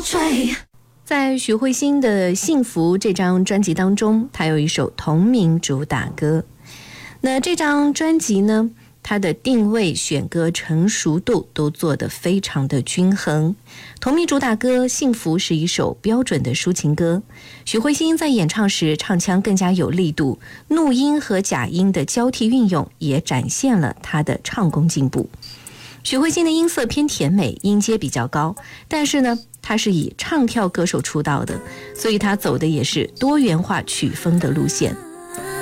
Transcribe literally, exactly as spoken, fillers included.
吹。 在许慧欣的《幸福》这张专辑当中，她有一首同名主打歌。那这张专辑呢，它的定位、选歌、成熟度都做得非常的均衡。同名主打歌《幸福》是一首标准的抒情歌，许慧欣在演唱时唱腔更加有力度，怒音和假音的交替运用也展现了她的唱功进步。许慧欣的音色偏甜美，音阶比较高，但是呢，她是以唱跳歌手出道的，所以她走的也是多元化曲风的路线。